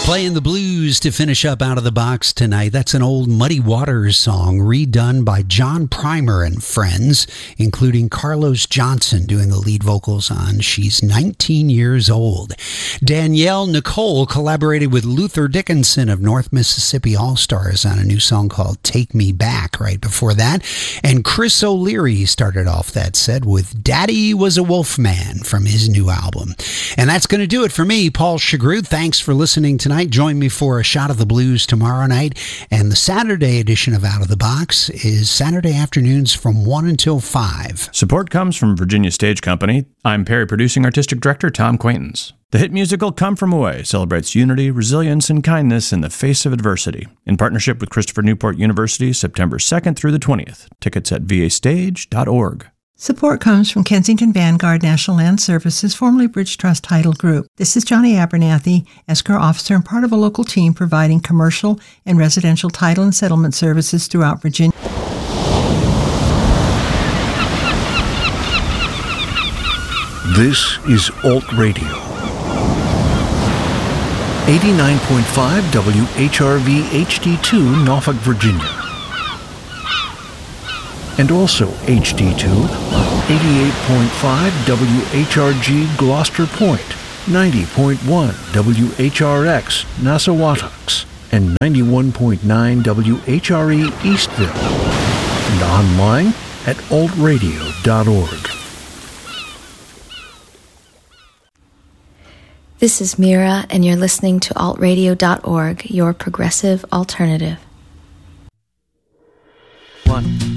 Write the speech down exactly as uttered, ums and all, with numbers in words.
Playing the blues to finish up Out of the Box tonight. That's an old Muddy Waters song redone by John Primer and friends, including Carlos Johnson doing the lead vocals on She's nineteen Years Old. Danielle Nicole collaborated with Luther Dickinson of North Mississippi All-Stars on a new song called Take Me Back right before that. And Chris O'Leary started off that set with Daddy Was a Wolfman from his new album. And that's going to do it for me, Paul Chagruth. Thanks for listening tonight. Join me for a shot of the blues tomorrow night. And the Saturday edition of Out of the Box is Saturday afternoons from one until five. Support comes from Virginia Stage Company. I'm Perry Producing Artistic Director Tom Quaintance. The hit musical Come From Away celebrates unity, resilience, and kindness in the face of adversity. In partnership with Christopher Newport University, September second through the twentieth. Tickets at v a stage dot org. Support comes from Kensington Vanguard National Land Services, formerly Bridge Trust Title Group. This is Johnny Abernathy, escrow officer and part of a local team providing commercial and residential title and settlement services throughout Virginia. This is Alt Radio. eighty-nine point five W H R V H D two, Norfolk, Virginia. And also H D two on eighty-eight point five W H R G Gloucester Point, ninety point one W H R X Nassawatucks, and ninety-one point nine W H R E Eastville, and online at alt radio dot org. This is Mira, and you're listening to alt radio dot org, your progressive alternative. One.